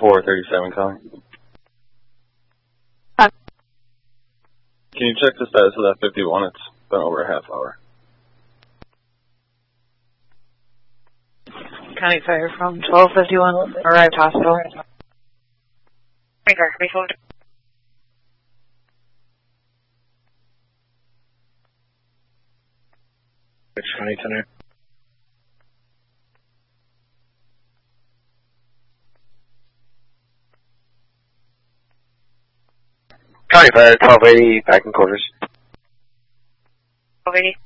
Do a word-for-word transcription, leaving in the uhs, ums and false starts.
four thirty-seven calling. Huh? Can you check the status of that fifty-one? It's been over a half hour. County Fire from twelve fifty-one arrived hospital. Car, can we phone? Which county center? County Fire, twelve eighty, back in quarters. twelve eighty.